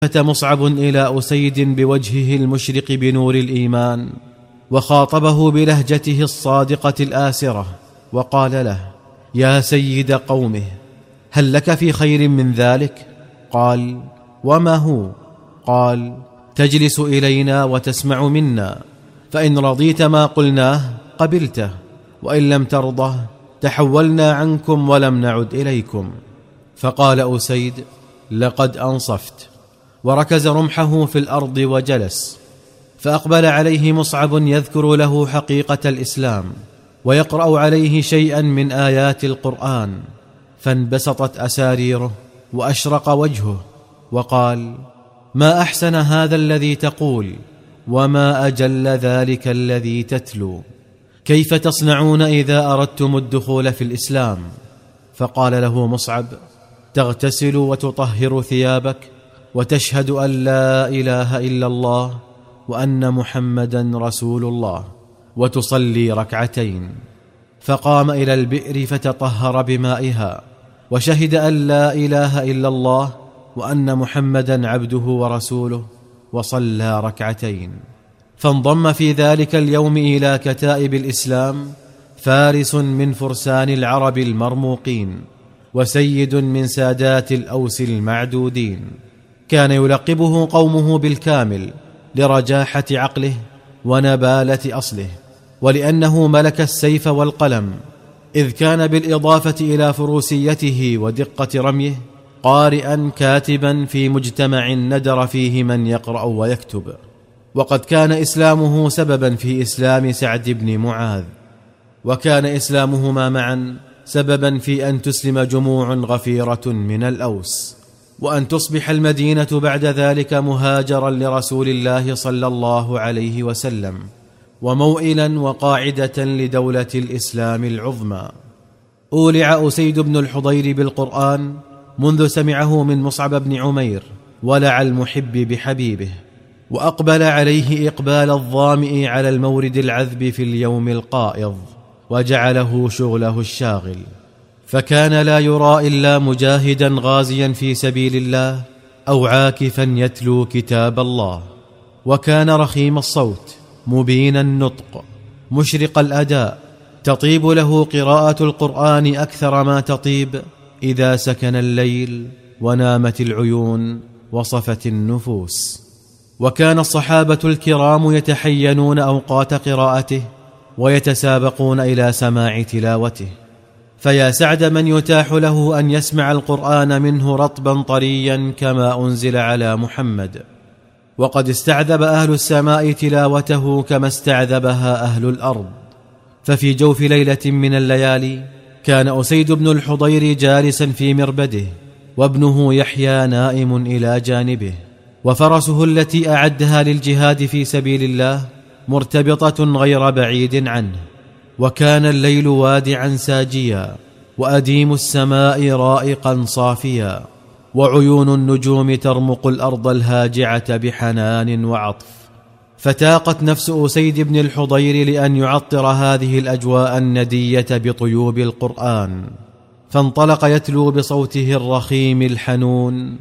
التفت مصعب إلى أسيد بوجهه المشرق بنور الإيمان، وخاطبه بلهجته الصادقة الآسرة، وقال له: يا سيد قومه، هل لك في خير من ذلك؟ قال: وما هو؟ قال: تجلس إلينا وتسمع منا، فإن رضيت ما قلناه قبلته، وإن لم ترضه تحولنا عنكم ولم نعد إليكم. فقال أسيد: لقد أنصفت، وركز رمحه في الأرض وجلس. فأقبل عليه مصعب يذكر له حقيقة الإسلام، ويقرأ عليه شيئا من آيات القرآن، فانبسطت أساريره وأشرق وجهه، وقال: ما أحسن هذا الذي تقول، وما أجل ذلك الذي تتلو. كيف تصنعون إذا أردتم الدخول في الإسلام؟ فقال له مصعب: تغتسل وتطهر ثيابك، وتشهد أن لا إله إلا الله وأن محمدا رسول الله، وتصلي ركعتين. فقام إلى البئر فتطهر بمائها، وشهد أن لا إله إلا الله وأن محمدا عبده ورسوله، وصلى ركعتين. فانضم في ذلك اليوم إلى كتائب الإسلام فارس من فرسان العرب المرموقين، وسيد من سادات الأوس المعدودين. كان يلقبه قومه بالكامل لرجاحة عقله ونبالة أصله، ولأنه ملك السيف والقلم، إذ كان بالإضافة إلى فروسيته ودقة رميه قارئا كاتبا في مجتمع ندر فيه من يقرأ ويكتب. وقد كان إسلامه سببا في إسلام سعد بن معاذ، وكان إسلامهما معا سببا في أن تسلم جموع غفيرة من الأوس، وأن تصبح المدينة بعد ذلك مهاجرا لرسول الله صلى الله عليه وسلم، وموئلا وقاعدة لدولة الإسلام العظمى. أولع أسيد بن الحضير بالقرآن منذ سمعه من مصعب بن عمير ولع المحب بحبيبه، وأقبل عليه إقبال الظامئ على المورد العذب في اليوم القائض، وجعله شغله الشاغل، فكان لا يرى إلا مجاهدا غازيا في سبيل الله أو عاكفا يتلو كتاب الله. وكان رخيم الصوت مبين النطق مشرق الأداء، تطيب له قراءة القرآن أكثر ما تطيب إذا سكن الليل ونامت العيون وصفت النفوس. وكان الصحابة الكرام يتحينون أوقات قراءته ويتسابقون إلى سماع تلاوته، فيا سعد من يتاح له أن يسمع القرآن منه رطبا طريا كما أنزل على محمد. وقد استعذب أهل السماء تلاوته كما استعذبها أهل الأرض. ففي جوف ليلة من الليالي كان أسيد بن الحضير جالسا في مربده، وابنه يحيى نائم إلى جانبه، وفرسه التي أعدها للجهاد في سبيل الله مرتبطة غير بعيد عنه. وكان الليل وادعا ساجيا، وأديم السماء رائقا صافيا، وعيون النجوم ترمق الأرض الهاجعة بحنان وعطف. فتاقت نفس أسيد بن الحضير لأن يعطر هذه الأجواء الندية بطيوب القرآن، فانطلق يتلو بصوته الرخيم الحنون: